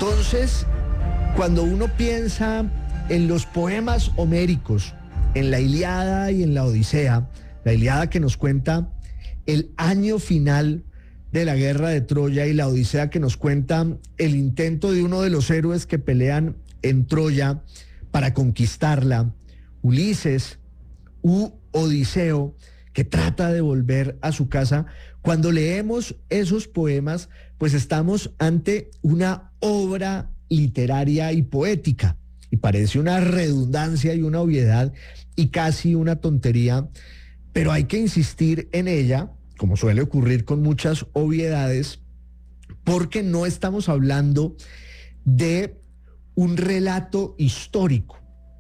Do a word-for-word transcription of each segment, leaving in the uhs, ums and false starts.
Entonces, cuando uno piensa en los poemas homéricos, en la Ilíada y en la Odisea, la Ilíada que nos cuenta el año final de la guerra de Troya y la Odisea que nos cuenta el intento de uno de los héroes que pelean en Troya para conquistarla, Ulises u Odiseo, que trata de volver a su casa. Cuando leemos esos poemas, pues estamos ante una obra literaria y poética, y parece una redundancia y una obviedad y casi una tontería, pero hay que insistir en ella, como suele ocurrir con muchas obviedades, porque no estamos hablando de un relato histórico.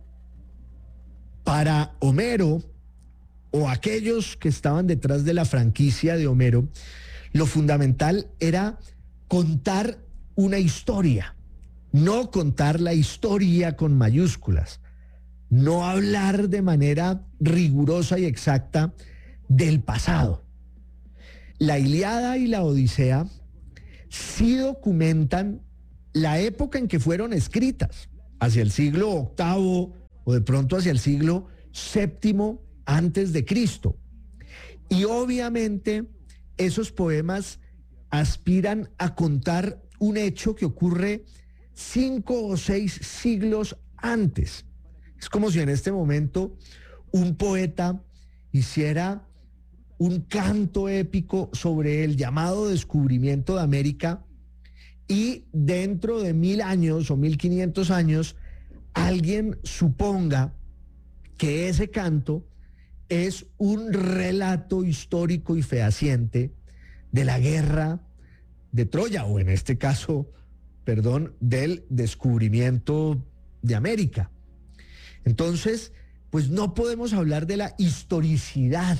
Para Homero, o aquellos que estaban detrás de la franquicia de Homero, lo fundamental era contar una historia, no contar la historia con mayúsculas, no hablar de manera rigurosa y exacta del pasado. La Ilíada y la Odisea sí documentan la época en que fueron escritas, hacia el siglo octavo o de pronto hacia el siglo séptimo antes de Cristo. Y obviamente esos poemas aspiran a contar un hecho que ocurre cinco o seis siglos antes. Es como si en este momento un poeta hiciera un canto épico sobre el llamado descubrimiento de América y dentro de mil años o mil quinientos años alguien suponga que ese canto es un relato histórico y fehaciente de la guerra de Troya, o en este caso, perdón, del descubrimiento de América. Entonces, pues no podemos hablar de la historicidad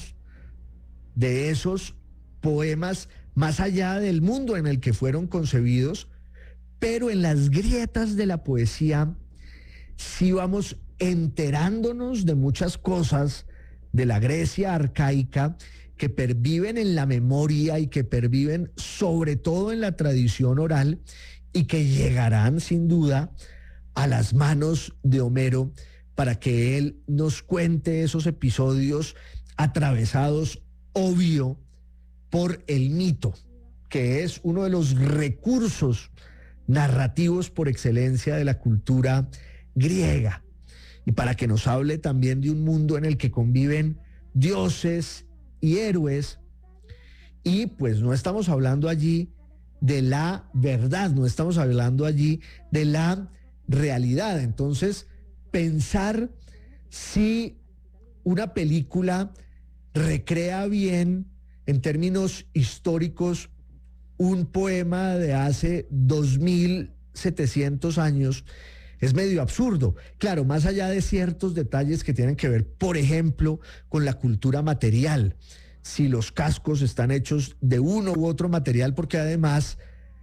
de esos poemas más allá del mundo en el que fueron concebidos, pero en las grietas de la poesía sí vamos enterándonos de muchas cosas de la Grecia arcaica que perviven en la memoria y que perviven sobre todo en la tradición oral y que llegarán sin duda a las manos de Homero para que él nos cuente esos episodios atravesados, obvio, por el mito, que es uno de los recursos narrativos por excelencia de la cultura griega, y para que nos hable también de un mundo en el que conviven dioses y héroes, y pues no estamos hablando allí de la verdad, no estamos hablando allí de la realidad. Entonces, pensar si una película recrea bien en términos históricos un poema de hace dos mil setecientos años es medio absurdo. Claro, más allá de ciertos detalles que tienen que ver, por ejemplo, con la cultura material, si los cascos están hechos de uno u otro material, porque además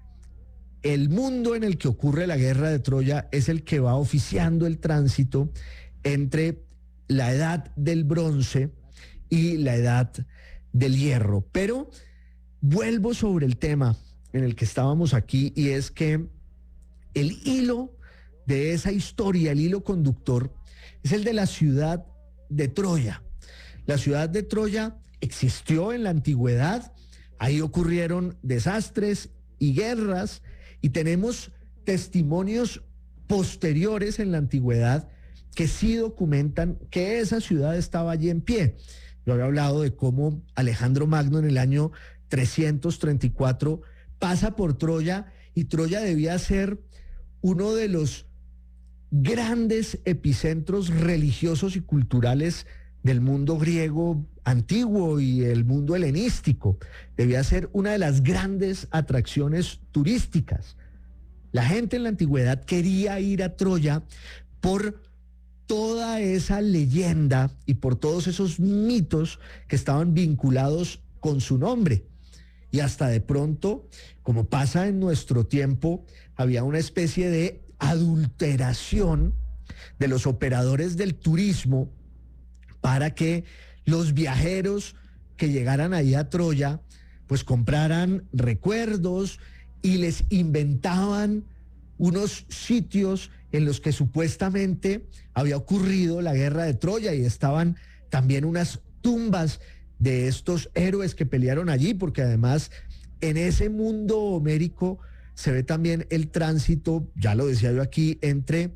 el mundo en el que ocurre la guerra de Troya es el que va oficiando el tránsito entre la edad del bronce y la edad del hierro. Pero vuelvo sobre el tema en el que estábamos aquí, y es que el hilo de esa historia, el hilo conductor, es el de la ciudad de Troya. La ciudad de Troya existió en la antigüedad, ahí ocurrieron desastres y guerras, y tenemos testimonios posteriores en la antigüedad que sí documentan que esa ciudad estaba allí en pie. Yo había hablado de cómo Alejandro Magno en el año trescientos treinta y cuatro pasa por Troya, y Troya debía ser uno de los grandes epicentros religiosos y culturales del mundo griego antiguo y el mundo helenístico. Debía ser una de las grandes atracciones turísticas. La gente en la antigüedad quería ir a Troya por toda esa leyenda y por todos esos mitos que estaban vinculados con su nombre. Y hasta de pronto, como pasa en nuestro tiempo, había una especie de adulteración de los operadores del turismo para que los viajeros que llegaran ahí a Troya pues compraran recuerdos y les inventaban unos sitios en los que supuestamente había ocurrido la guerra de Troya y estaban también unas tumbas de estos héroes que pelearon allí, porque además en ese mundo homérico se ve también el tránsito, ya lo decía yo aquí, entre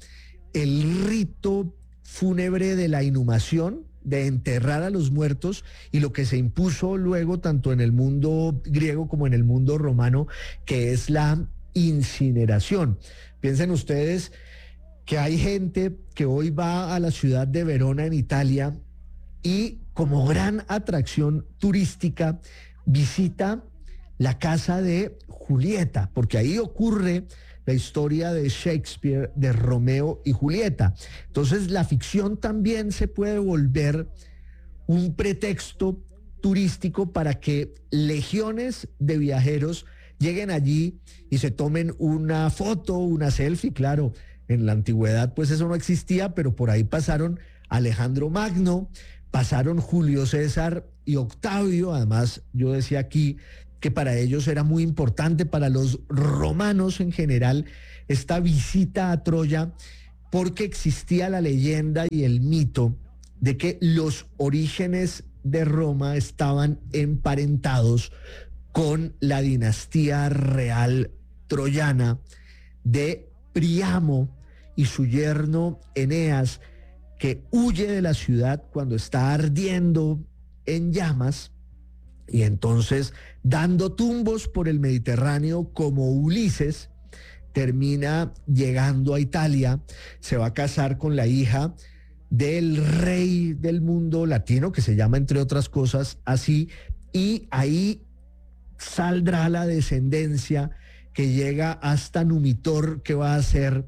el rito fúnebre de la inhumación, de enterrar a los muertos, y lo que se impuso luego tanto en el mundo griego como en el mundo romano, que es la incineración. Piensen ustedes que hay gente que hoy va a la ciudad de Verona en Italia y como gran atracción turística visita la casa de Julieta, porque ahí ocurre la historia de Shakespeare, de Romeo y Julieta. Entonces la ficción también se puede volver un pretexto turístico para que legiones de viajeros lleguen allí y se tomen una foto, una selfie. Claro, en la antigüedad pues eso no existía, pero por ahí pasaron Alejandro Magno, pasaron Julio César y Octavio. Además, yo decía aquí que para ellos era muy importante, para los romanos en general, esta visita a Troya, porque existía la leyenda y el mito de que los orígenes de Roma estaban emparentados con la dinastía real troyana de Príamo y su yerno Eneas, que huye de la ciudad cuando está ardiendo en llamas, y entonces, dando tumbos por el Mediterráneo como Ulises, termina llegando a Italia, se va a casar con la hija del rey del mundo latino, que se llama entre otras cosas así, y ahí saldrá la descendencia que llega hasta Numitor, que va a ser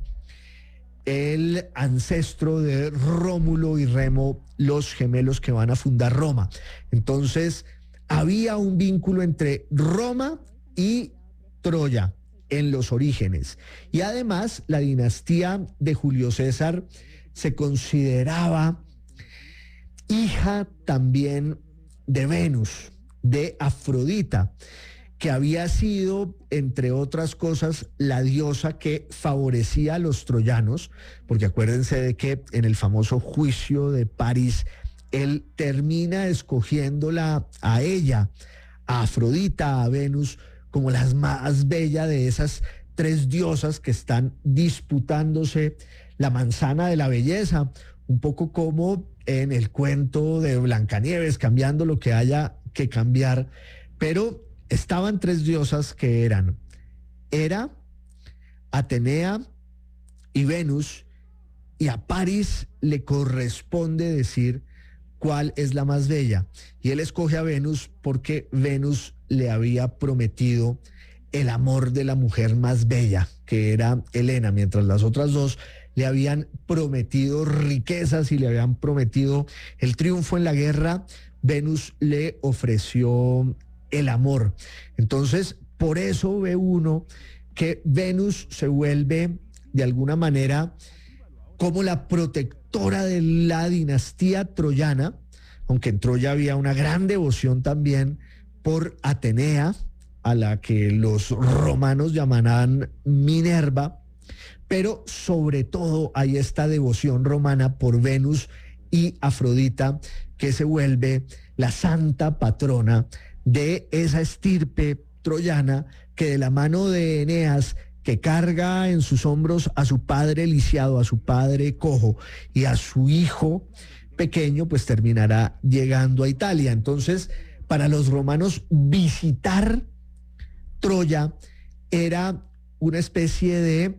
el ancestro de Rómulo y Remo, los gemelos que van a fundar Roma. Entonces, había un vínculo entre Roma y Troya en los orígenes. Y además, la dinastía de Julio César se consideraba hija también de Venus, de Afrodita, que había sido, entre otras cosas, la diosa que favorecía a los troyanos, porque acuérdense de que en el famoso juicio de París, él termina escogiéndola a ella, a Afrodita, a Venus, como las más bellas de esas tres diosas que están disputándose la manzana de la belleza, un poco como en el cuento de Blancanieves, cambiando lo que haya que cambiar, pero estaban tres diosas que eran Hera, Atenea y Venus, y a París le corresponde decir cuál es la más bella, y él escoge a Venus porque Venus le había prometido el amor de la mujer más bella, que era Helena, mientras las otras dos le habían prometido riquezas y le habían prometido el triunfo en la guerra. Venus le ofreció el amor. Entonces, por eso ve uno que Venus se vuelve de alguna manera como la protectora de la dinastía troyana, aunque en Troya había una gran devoción también por Atenea, a la que los romanos llamaban Minerva, pero sobre todo hay esta devoción romana por Venus y Afrodita, que se vuelve la santa patrona de esa estirpe troyana que, de la mano de Eneas, que carga en sus hombros a su padre lisiado, a su padre cojo y a su hijo pequeño, pues terminará llegando a Italia. Entonces, para los romanos, visitar Troya era una especie de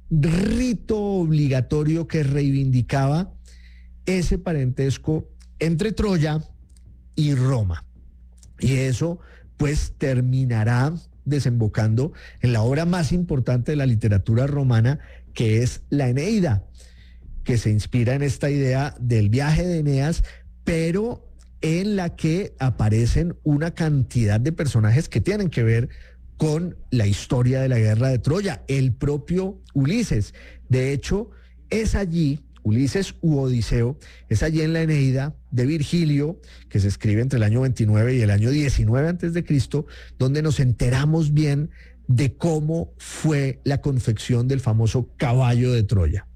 rito obligatorio que reivindicaba ese parentesco entre Troya y Roma. Y eso pues terminará desembocando en la obra más importante de la literatura romana, que es la Eneida, que se inspira en esta idea del viaje de Eneas, pero en la que aparecen una cantidad de personajes que tienen que ver con la historia de la guerra de Troya, el propio Ulises. De hecho, es allí, Ulises u Odiseo, es allí en la Eneida de Virgilio, que se escribe entre el año veintinueve y el año diecinueve antes de Cristo, donde nos enteramos bien de cómo fue la confección del famoso caballo de Troya.